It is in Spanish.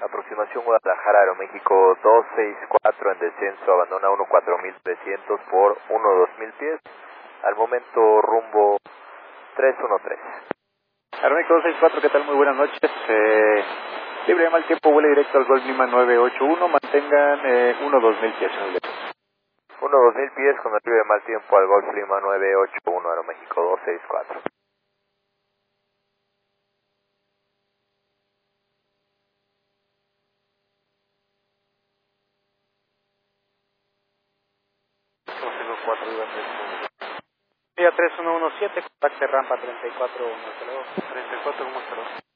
Aproximación Guadalajara, Aeroméxico 264 en descenso, abandona 14300 por 12000 pies. Al momento rumbo 313. Aeroméxico 264, ¿qué tal? Muy buenas noches. Libre de mal tiempo, vuele directo al Golf Lima 981, mantengan 1-2000 pies en el descenso. 12000 pies con el libre de mal tiempo al Golf Lima 981, Aeroméxico 264. Vía 3117, contacte rampa 34, 34, ¿cómo está?